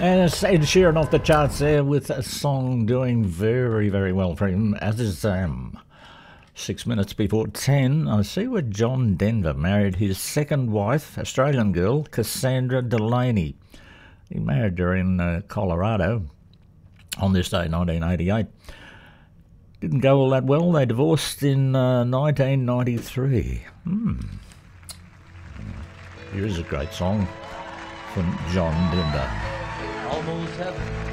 And it's Ed Sheeran off the charts there with a song doing very, very well for him, as is 6 minutes before 10. I see where John Denver married his second wife, Australian girl, Cassandra Delaney. He married her in Colorado on this day, 1988. Didn't go all that well. They divorced in 1993. Here is a great song from John Denver. Almost heaven.